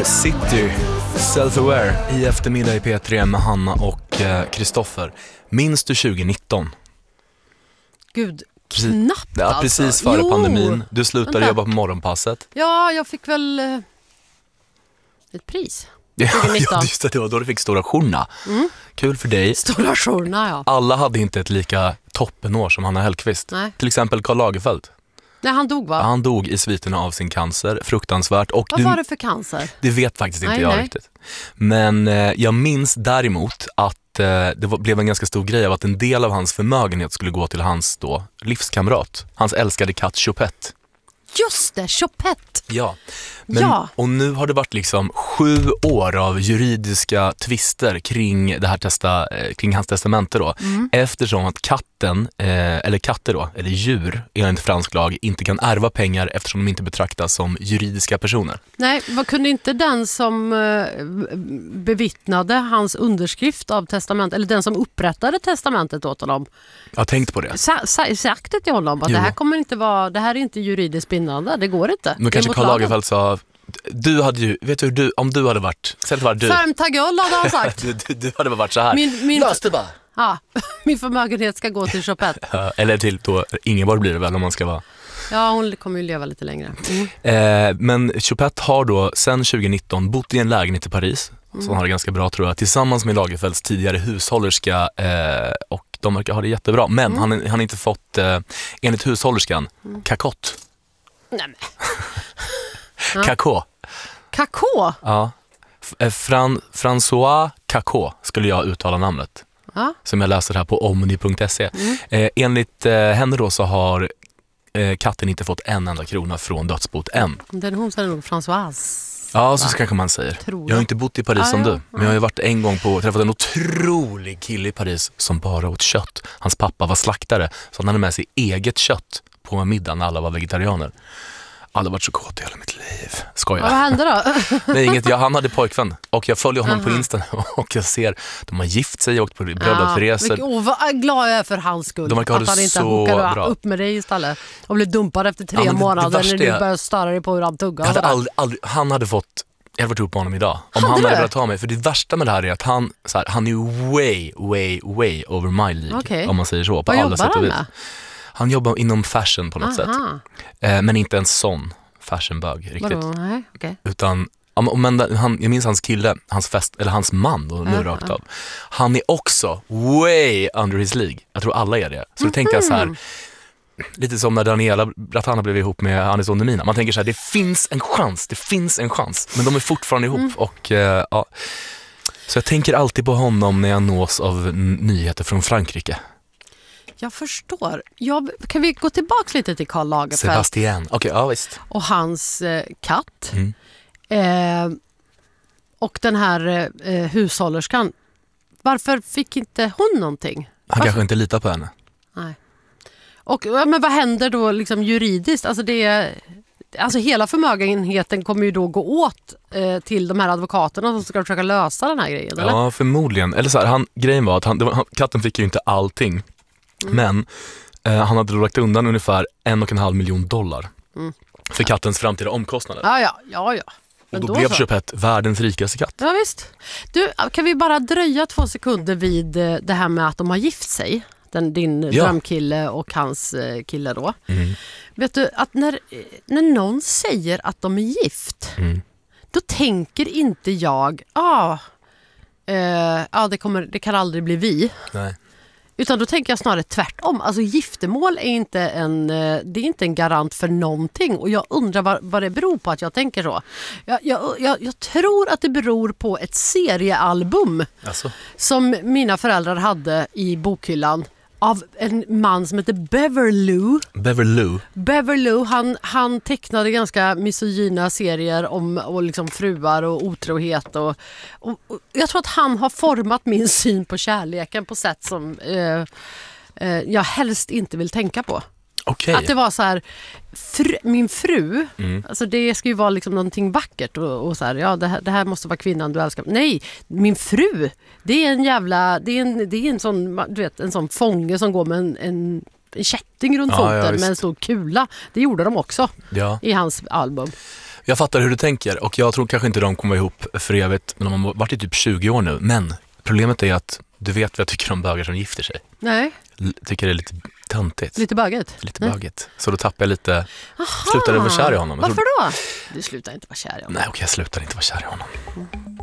City, Self-Aware i eftermiddag i P3 med Hanna och Kristoffer. Minns du 2019? Gud, knappt ja, alltså. Precis före pandemin. Du slutade jobba på morgonpasset. Ja, jag fick väl ett pris. 2019. Ja, just det, då du fick Stora Journa. Kul för dig. Stora Journa, ja. Alla hade inte ett lika toppenår som Hanna Hellqvist. Nej. Till exempel Karl Lagerfeld. Nej, han dog va? Ja, han dog i sviterna av sin cancer. Fruktansvärt. Och Vad var det för cancer? Det vet faktiskt inte jag riktigt. Men jag minns däremot att det blev en ganska stor grej av att en del av hans förmögenhet skulle gå till hans då livskamrat. Hans älskade katt Choupette. Just det, Choupette. Ja. Och nu har det varit liksom 7 år av juridiska tvister kring det här kring hans testamente då. Eftersom att katten, eller katter då, eller djur enligt fransk lag inte kan ärva pengar eftersom de inte betraktas som juridiska personer. Nej, vad kunde inte den som bevittnade hans underskrift av testamentet, eller den som upprättade testamentet åt honom? Jag har tänkt på det. Sagt det till honom att det här kommer inte vara, det här är inte juridiskt bindande, det går inte. Men kanske Karl Lagerfeld sa, du hade ju, vet du, om du hade varit, Färm tagull hade han sagt. du hade varit så här. Lös det bara. Ja, min förmögenhet ska gå till Choupette. Eller till då, Ingeborg blir det väl om man ska vara. Ja, hon kommer ju leva lite längre. Men Choupette har då sedan 2019 bott i en lägenhet i Paris. Så han har det ganska bra tror jag. Tillsammans med Lagerfelds tidigare hushållerska. Och de verkar ha det jättebra. Men han har inte fått, enligt hushållerskan, kakott. Nej, men. Kakå. Kakå? Ja. François Kakå skulle jag uttala namnet. Som jag läser här på omni.se. Enligt henne då så har katten inte fått en enda krona från dödsbot än. Den hon säger nog Françoise. Ja, så kanske man säger. Jag har inte bott i Paris som du. Men jag har ju varit en gång träffat en otrolig kille i Paris som bara åt kött. Hans pappa var slaktare, så han hade med sig eget kött på middagen när alla var vegetarianer. Alla varit så kåt i hela mitt liv. Skojar. Vad hände då? Nej, inget. Han hade pojkvän. Och jag följer honom på Insta och jag ser, de har gift sig och åkt på bröllopsresor. Vad glad jag är för hans skull. De verkar ha det att han inte så hookade bra. Upp med dig istället. Och blev dumpad efter 3 månader när du började störa dig på hur han tuggar. Han hade fått, jag hade varit ihop med honom idag. Om han hade velat ta mig. För det värsta med det här är att han är ju way over my League. Okay. Om man säger så. På vad alla sätt och vis. Med? Han jobbar inom fashion på något sätt. Men inte en sån fashionbög riktigt. Vadå? Nej, okay. Utan jag minns hans kille, hans man då, nu rakt av. Han är också way under his league. Jag tror alla är det. Så då tänkte jag så här, lite som när Daniela Bratana blev ihop med Anis Don Demina. Man tänker så här, det finns en chans. Men de är fortfarande ihop och ja. Så jag tänker alltid på honom när jag nås av nyheter från Frankrike. Jag förstår. Kan vi gå tillbaka lite till Karl Lagerfeld? Sebastian. Okej, ja visst. Och hans katt. Och den här hushållerskan. Varför fick inte hon någonting? Han kanske inte litar på henne. Nej. Och men vad händer då liksom juridiskt? Alltså hela förmögenheten kommer ju då gå åt till de här advokaterna som ska försöka lösa den här grejen, eller? Ja, förmodligen. Eller så här, grejen var att katten fick ju inte allting. Men han hade lagt undan ungefär $1,5 miljon för kattens framtida omkostnader. Ja. Och då blev Choupette världens rikaste katt. Ja visst. Du, kan vi bara dröja 2 sekunder vid det här med att de har gift sig? Din drömkille och hans kille då. Vet du, att när någon säger att de är gift, då tänker inte jag det kan aldrig bli vi. Nej. Utan då tänker jag snarare tvärtom. Alltså giftermål är inte en garant för någonting. Och jag undrar vad det beror på att jag tänker så. Jag tror att det beror på ett seriealbum som mina föräldrar hade i bokhyllan. Av en man som heter Beverloo. Han tecknade ganska misogyna serier om liksom fruar och otrohet. Och jag tror att han har format min syn på kärleken på sätt som jag helst inte vill tänka på. Okay. Att det var så här, min fru, alltså det ska ju vara liksom någonting vackert och så här, det här måste vara kvinnan du älskar. Nej, min fru, det är en sån, du vet, en sån fånge som går med en kätting runt foten med en stor kula. Det gjorde de också i hans album. Jag fattar hur du tänker och jag tror kanske inte de kommer ihop för evigt, men de har varit i typ 20 år nu. Men problemet är att du vet vad jag tycker om bögar som gifter sig. Nej. Tycker det är lite töntigt. Lite bögigt? Lite bögigt. Så då tappar jag lite... Slutade vara kär i honom. Varför då? Du slutar inte vara kär i honom. Nej, okej, jag slutar inte vara kär i honom.